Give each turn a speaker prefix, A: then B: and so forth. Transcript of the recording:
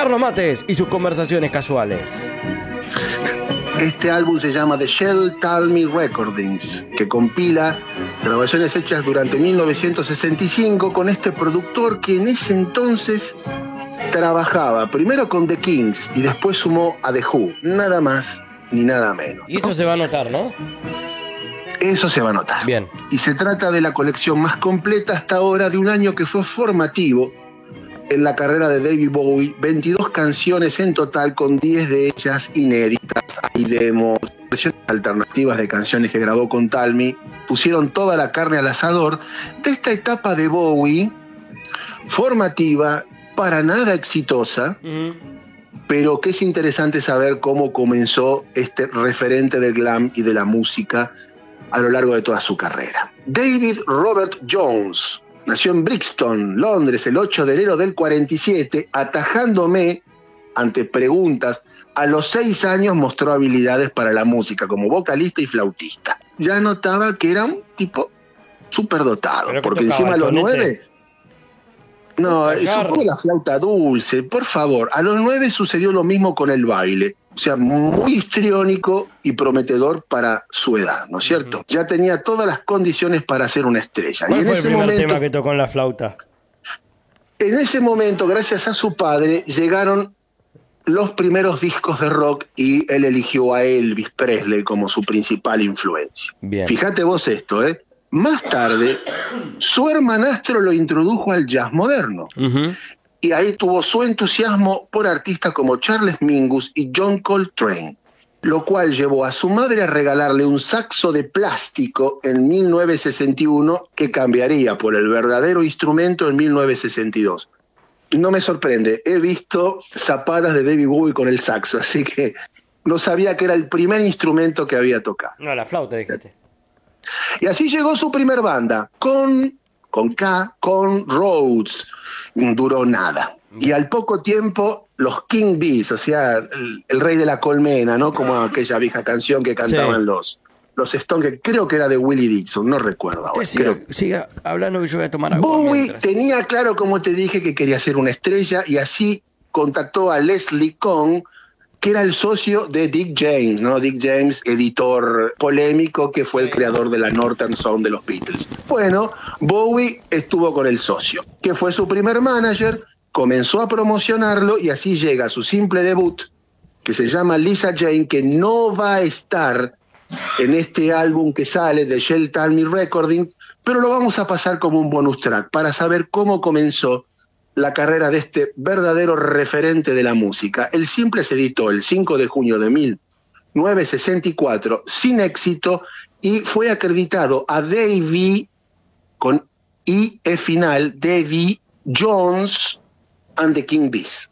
A: Carlos Mates y sus conversaciones casuales.
B: Este álbum se llama The Shel Talmy Recordings, que compila grabaciones hechas durante 1965 con este productor que en ese entonces trabajaba primero con The Kings y después sumó a The Who, nada más ni nada menos.
A: Y eso se va a notar, ¿no?
B: Eso se va a notar.
A: Bien.
B: Y se trata de la colección más completa hasta ahora de un año que fue formativo en la carrera de David Bowie, 22 canciones en total, con 10 de ellas inéditas. Hay demos, versiones alternativas de canciones que grabó con Talmy, pusieron toda la carne al asador de esta etapa de Bowie, formativa, para nada exitosa, pero que es interesante saber cómo comenzó este referente del glam y de la música a lo largo de toda su carrera. David Robert Jones nació en Brixton, Londres, el 8 de enero del 47, atajándome ante preguntas. A los 6 años mostró habilidades para la música como vocalista y flautista. Ya notaba que era un tipo superdotado, porque encima a los 9... No, supongo la flauta dulce, por favor. A los 9 sucedió lo mismo con el baile. O sea, muy histriónico y prometedor para su edad, ¿no es cierto? Ya tenía todas las condiciones para ser una estrella.
A: ¿Cuál
B: y en
A: fue
B: ese
A: el primer
B: momento,
A: tema que tocó en la flauta?
B: En ese momento, gracias a su padre, llegaron los primeros discos de rock y él eligió a Elvis Presley como su principal influencia.
A: Bien.
B: Fíjate vos esto, ¿eh? Más tarde, su hermanastro lo introdujo al jazz moderno. Y ahí tuvo su entusiasmo por artistas como Charles Mingus y John Coltrane, lo cual llevó a su madre a regalarle un saxo de plástico en 1961 que cambiaría por el verdadero instrumento en 1962. No me sorprende, he visto zapadas de David Bowie con el saxo, así que no sabía que era el primer instrumento que había tocado.
A: No, la flauta, dijiste.
B: Y así llegó su primer banda, con Rhodes. Duró nada. Y al poco tiempo, los King Bees, o sea, el rey de la colmena, ¿no? Como aquella vieja canción que cantaban los Stones, que creo que era de Willie Dixon, no recuerdo ahora.
A: Siga hablando que yo voy a tomar agua.
B: Bowie
A: mientras.
B: tenía claro, como te dije, que quería ser una estrella y así contactó a Leslie Kohn, que era el socio de Dick James, ¿no? Dick James, editor polémico, que fue el creador de la Northern Sound de los Beatles. Bueno, Bowie estuvo con el socio, que fue su primer manager, comenzó a promocionarlo y así llega a su simple debut, que se llama Lisa Jane, que no va a estar en este álbum que sale de Shel Talmy Recording, pero lo vamos a pasar como un bonus track para saber cómo comenzó la carrera de este verdadero referente de la música. El simple se editó el 5 de junio de 1964 sin éxito y fue acreditado a Davy, con I final, Davy Jones and the King Bees.